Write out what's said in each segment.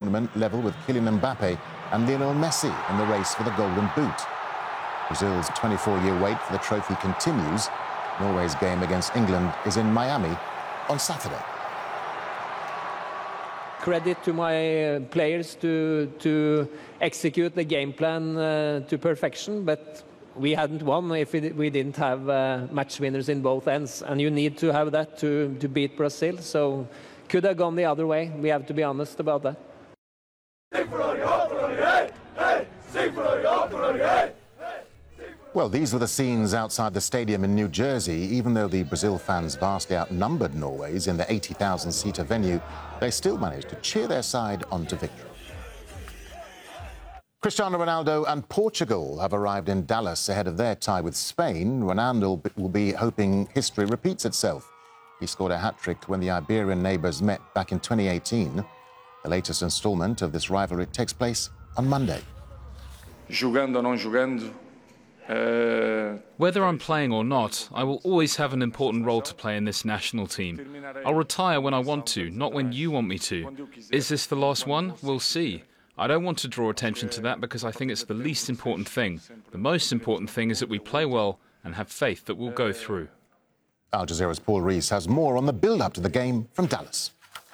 tournament level with Kylian Mbappe and Lionel Messi in the race for the Golden Boot. Brazil's 24-year wait for the trophy continues. Norway's game against England is in Miami on Saturday. Credit to my players to execute the game plan to perfection, but we hadn't won if we didn't have match winners in both ends, and you need to have that to beat Brazil. So could have gone the other way. We have to be honest about that. Well, these were the scenes outside the stadium in New Jersey. Even though the Brazil fans vastly outnumbered Norway's in the 80,000-seater venue, they still managed to cheer their side on to victory. Cristiano Ronaldo and Portugal have arrived in Dallas ahead of their tie with Spain. Ronaldo will be hoping history repeats itself. He scored a hat-trick when the Iberian neighbours met back in 2018. The latest instalment of this rivalry takes place on Monday. Jogando ou não jogando. Whether I'm playing or not, I will always have an important role to play in this national team. I'll retire when I want to, not when you want me to. Is this the last one? We'll see. I don't want to draw attention to that because I think it's the least important thing. The most important thing is that we play well and have faith that we'll go through. Al Jazeera's Paul Rees has more on the build-up to the game from Dallas.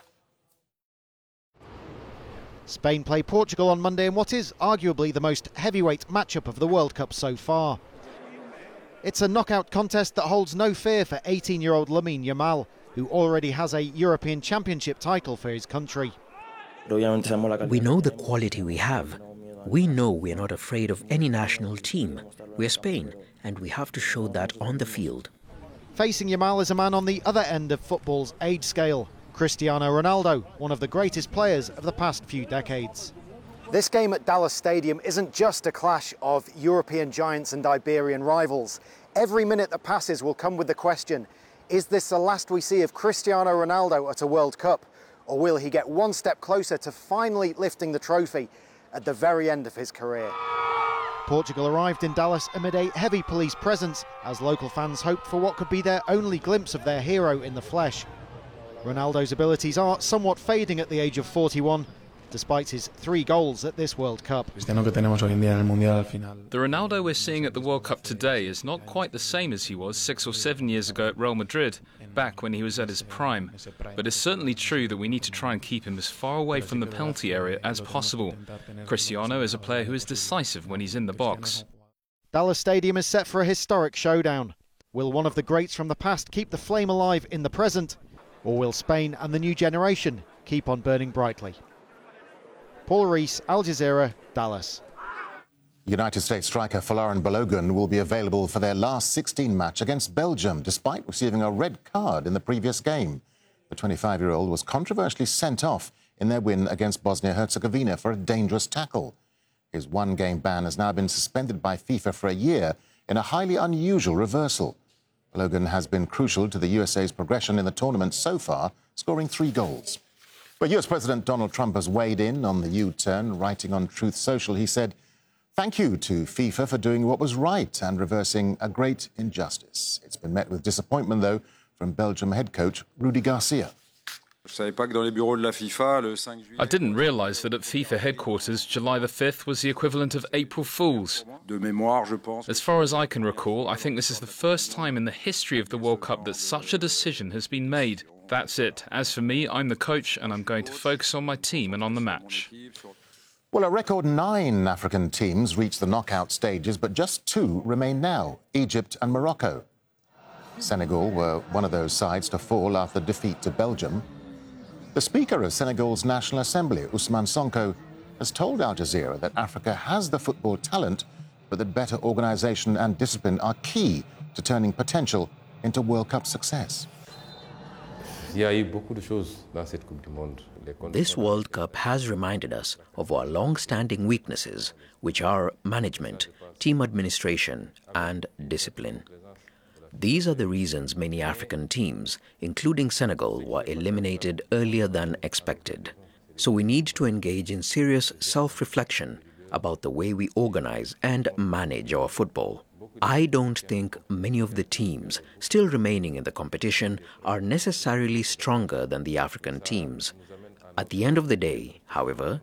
Spain play Portugal on Monday in what is arguably the most heavyweight matchup of the World Cup so far. It's a knockout contest that holds no fear for 18-year-old Lamine Yamal, who already has a European Championship title for his country. We know the quality we have. We know we are not afraid of any national team. We're Spain, and we have to show that on the field. Facing Yamal is a man on the other end of football's age scale. Cristiano Ronaldo, one of the greatest players of the past few decades. This game at Dallas Stadium isn't just a clash of European giants and Iberian rivals. Every minute that passes will come with the question, is this the last we see of Cristiano Ronaldo at a World Cup? Or will he get one step closer to finally lifting the trophy at the very end of his career? Portugal arrived in Dallas amid a heavy police presence as local fans hoped for what could be their only glimpse of their hero in the flesh. Ronaldo's abilities are somewhat fading at the age of 41, despite his 3 goals at this World Cup. The Ronaldo we're seeing at the World Cup today is not quite the same as he was 6 or 7 years ago at Real Madrid, back when he was at his prime. But it's certainly true that we need to try and keep him as far away from the penalty area as possible. Cristiano is a player who is decisive when he's in the box. Dallas Stadium is set for a historic showdown. Will one of the greats from the past keep the flame alive in the present? Or will Spain and the new generation keep on burning brightly? Paul Rees, Al Jazeera, Dallas. United States striker Folarin Balogun will be available for their last 16 match against Belgium, despite receiving a red card in the previous game. The 25-year-old was controversially sent off in their win against Bosnia-Herzegovina for a dangerous tackle. His one-game ban has now been suspended by FIFA for a year in a highly unusual reversal. Balogun has been crucial to the USA's progression in the tournament so far, scoring 3 goals. But US President Donald Trump has weighed in on the U-turn. Writing on Truth Social, he said, "Thank you to FIFA for doing what was right and reversing a great injustice." It's been met with disappointment, though, from Belgium head coach Rudy Garcia. I didn't realise that at FIFA headquarters, July the 5th was the equivalent of April Fool's. As far as I can recall, I think this is the first time in the history of the World Cup that such a decision has been made. That's it. As for me, I'm the coach and I'm going to focus on my team and on the match. Well, a record 9 African teams reached the knockout stages, but just 2 remain now, Egypt and Morocco. Senegal were one of those sides to fall after defeat to Belgium. The Speaker of Senegal's National Assembly, Ousmane Sonko, has told Al Jazeera that Africa has the football talent, but that better organisation and discipline are key to turning potential into World Cup success. This World Cup has reminded us of our long-standing weaknesses, which are management, team administration and discipline. These are the reasons many African teams, including Senegal, were eliminated earlier than expected. So we need to engage in serious self-reflection about the way we organize and manage our football. I don't think many of the teams still remaining in the competition are necessarily stronger than the African teams. At the end of the day, however,